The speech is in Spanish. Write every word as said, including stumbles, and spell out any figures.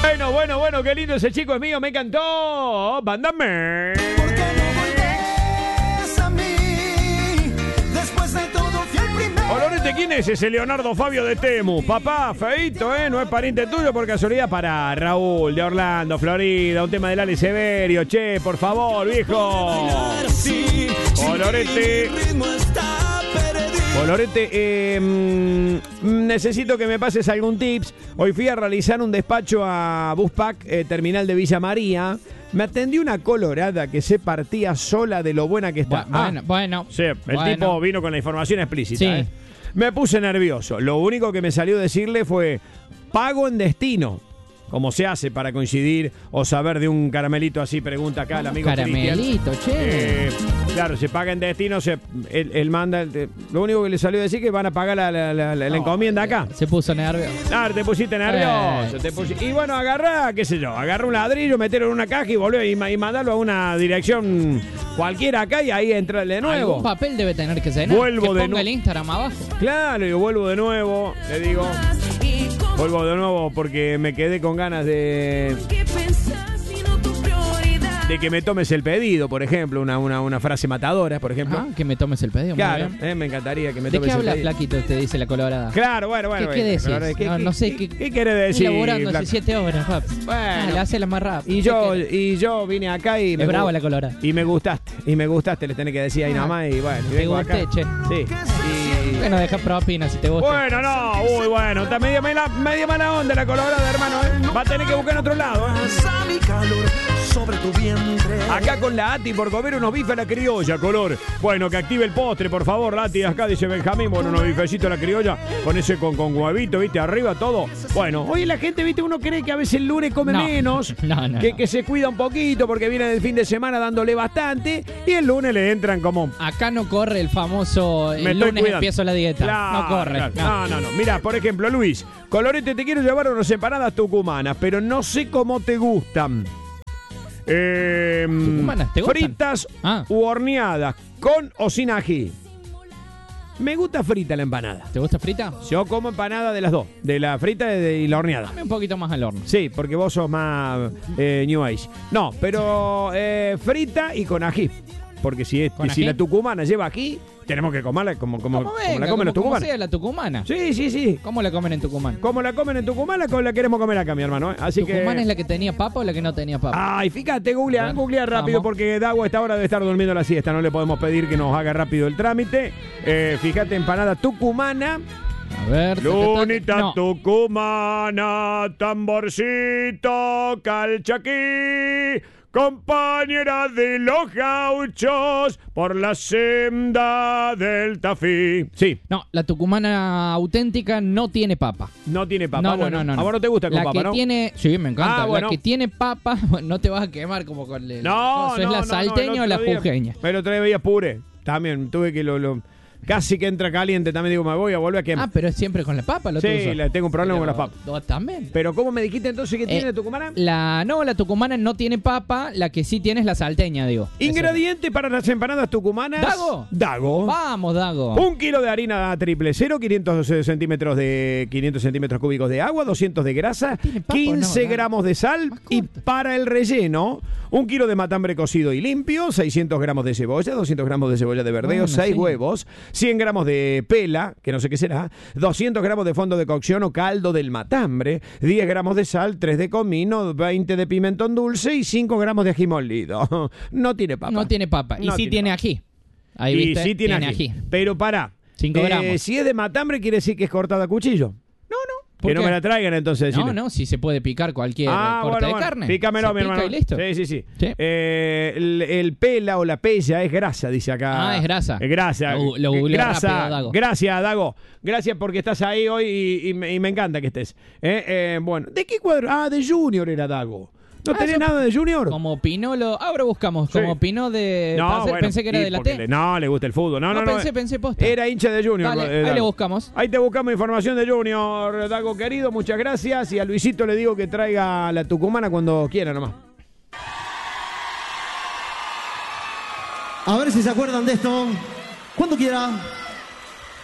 Bueno, bueno, bueno, qué lindo ese chico es mío, me encantó. Mándame. ¿Por qué no volvés a mí? Después de todo fui el primero. Olorete, ¿quién es ese Leonardo Fabio de Temu? Papá, feíto, ¿eh? No es pariente tuyo por casualidad. Para Raúl de Orlando, Florida. Un tema de Lali Severio. Che, por favor, viejo. Olorete. Olorete, eh, mm, necesito que me pases algún tips. Hoy fui a realizar un despacho a Buspack, eh, terminal de Villa María. Me atendió una colorada que se partía sola de lo buena que está. Bu- bueno, Ah, bueno. sí, el bueno. tipo vino con la información explícita. Sí. ¿eh? Me puse nervioso. Lo único que me salió decirle fue pago en destino. Como se hace para coincidir o saber de un caramelito así, pregunta acá el amigo Cristian. Caramelito, che. Eh, claro, se paga en destino, se, él, él manda. el- lo único que le salió a decir es que van a pagar la, la- la- la No, encomienda acá. Se puso nervioso. Claro, te pusiste nervioso. Eh. te pusi- Y bueno, agarrá, qué sé yo, agarrá un ladrillo, meterlo en una caja y volver y, ma- y mandarlo a una dirección cualquiera acá y ahí entra de nuevo. Algún papel debe tener que ser. Vuelvo que de ponga nu- el Instagram abajo. Claro, y vuelvo de nuevo, le digo. Vuelvo de nuevo porque me quedé con ganas de, de que me tomes el pedido, por ejemplo, una, una, una frase matadora, por ejemplo. Ajá, que me tomes el pedido. muy Claro, bien. eh, me encantaría que me ¿De tomes qué el habla, pedido. flaquito? Te dice la colorada. Claro, bueno, bueno. ¿Qué, qué bueno, decís? pero, ¿qué- no, qué- no sé ¿Qué, qué. qué quiere decir? Elaborando hace Blanco? siete horas, papi. Bueno. Ah, la hace la más rápido. Y ¿Qué yo, querés? y yo vine acá y Es brava gu- la colorada. Y me gustaste, y me gustaste, les tenés que decir ahí Ah, nomás y bueno, y te vengo gusté, acá. che. Sí. Y Bueno, deja propina si te gusta. bueno, no, uy, bueno, está medio mala, medio mala onda la colorada, hermano, ¿eh? Va a tener que buscar en otro lado, ¿eh? Pasa mi calor sobre tu vientre. Acá con la Ati por comer unos bifes a la criolla, color. Bueno, que active el postre, por favor, Ati. Acá dice Benjamín, bueno, unos bifecitos a la criolla, con ese con, con huevito, viste, arriba, todo. Bueno, hoy la gente, viste, uno cree que a veces el lunes come No. menos, No, no, que, no. que se cuida un poquito porque viene del fin de semana dándole bastante, y el lunes le entran como... Acá no corre el famoso. El Me estoy lunes cuidando. empiezo la dieta. Claro, no corre. claro. no. No, no, no. Mira, por ejemplo, Luis, Colorete, te quiero llevar unas empanadas tucumanas, pero no sé cómo te gustan. Eh, ¿Tucumanas te gustan? fritas Ah. u horneadas, con o sin ají. Me gusta frita la empanada. ¿Te gusta frita? Yo como empanada de las dos, de la frita y, de- y la horneada. Dame un poquito más al horno. Sí, porque vos sos más eh, New Age. No, pero eh, frita y con ají. Porque si, es, ¿Con si ají? la tucumana lleva ají, tenemos que comerla como, como, ¿Cómo como venga? la comen los como tucumanos. sea la tucumana. Sí, sí, sí. ¿Cómo la comen en Tucumán? Como la comen en Tucumán, la, co- la queremos comer acá, mi hermano. ¿eh? Así ¿Tucumán que... es la que tenía papa o la que no tenía papa? Ay, fíjate, googlea, Bueno, googlea rápido vamos. porque Dago a esta hora debe estar durmiendo la siesta. No le podemos pedir que nos haga rápido el trámite. Eh, fíjate, empanada tucumana. A ver. Lunita no. tucumana, tamborcito, calchaquí, compañera de los gauchos por la senda del Tafí. Sí, No, la tucumana auténtica no tiene papa. no tiene papa. No, no, Bueno, no, no, A vos no. no te gusta con la papa, que ¿no? tiene, sí, me encanta. Ah, bueno. La que tiene papa, no te vas a quemar como con el. No, coso. no, ¿Es la no, salteña no, o el la otro día- jujeña? El otro día veía puré. También tuve que lo, lo- casi que entra caliente. También digo, me voy a volver a quemar. Ah, pero es siempre con la papa, lo Sí, tuyo. le tengo un problema con las papas. ¿Vos también? Pero ¿cómo me dijiste entonces que tiene Eh, tucumana? La, no, la tucumana no tiene papa, la que sí tiene es la salteña, digo. Ingrediente para las empanadas tucumanas. ¿Dago? Dago. Vamos, Dago. Un kilo de harina triple cero, quinientos centímetros de quinientos centímetros cúbicos de agua, doscientos de grasa, ¿Tiene papa o no, quince Dago? gramos de sal Más y corto. para el relleno, un kilo de matambre cocido y limpio, seiscientos gramos de cebolla, doscientos gramos de cebolla de verdeo, Bueno, seis sí. huevos, cien gramos de pela, que no sé qué será, doscientos gramos de fondo de cocción o caldo del matambre, diez gramos de sal, tres de comino, veinte de pimentón dulce y cinco gramos de ají molido. No tiene papa. No tiene papa. Y No sí tiene papa. ají. Ahí Y viste, sí tiene, ají. Pero pará. Cinco Eh, gramos. Si es de matambre, quiere decir que es cortada a cuchillo. No, no. ¿Por Que no qué? me la traigan entonces. No, decile. no, si se puede picar cualquier Ah, corte bueno, de bueno. carne. Pícamelo, Se mi pica hermano. y listo. Sí, sí, sí. Sí. Eh, el, el pela o la pella es grasa, dice acá. Ah, es grasa. Es grasa. Lo- lo googleé grasa. rápido, Dago. Gracias, Dago. Gracias porque estás ahí hoy y, y me, y me encanta que estés. Eh, eh, bueno, ¿de qué cuadro? Ah, de Junior era Dago. ¿No Ah, tenés eso- nada de Junior? Como Pinolo. Ahora buscamos. Sí. Como Pino de. No, pensé, bueno, pensé que era y de la porque T. le- no, le gusta el fútbol. No, no, No, no. pensé, eh, pensé posta. Era hincha de Junior. Dale, eh, ahí Dago. le buscamos. Ahí te buscamos información de Junior, Dago querido. Muchas gracias. Y a Luisito le digo que traiga la tucumana cuando quiera nomás. A ver si se acuerdan de esto. Cuando quiera.